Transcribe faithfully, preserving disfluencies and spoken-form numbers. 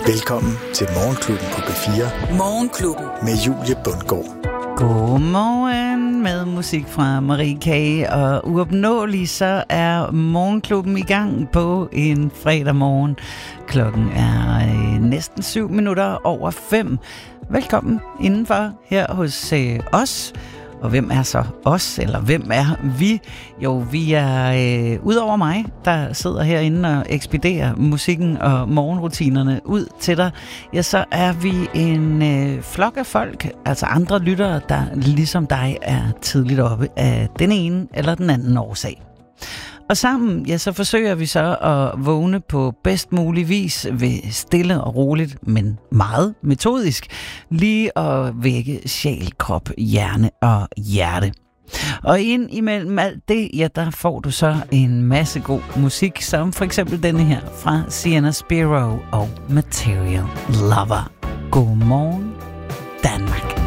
Velkommen til Morgenklubben på B fire. Morgenklubben. Med Julie Bundgaard. Godmorgen med musik fra Marie K. Og uopnåelig så er Morgenklubben i gang på en fredag morgen. Klokken er øh, næsten syv minutter over fem. Velkommen indenfor her hos øh, os. Og hvem er så os, eller hvem er vi? Jo, vi er, øh, ud over mig, der sidder herinde og ekspederer musikken og morgenrutinerne ud til dig, ja, så er vi en øh, flok af folk, altså andre lyttere, der ligesom dig er tidligt oppe af den ene eller den anden årsag. Og sammen, ja, så forsøger vi så at vågne på bedst mulig vis ved stille og roligt, men meget metodisk, lige at vække sjæl, krop, hjerne og hjerte. Og ind imellem alt det, ja, der får du så en masse god musik, som for eksempel denne her fra Sienna Spiro og Material Lover. God morgen.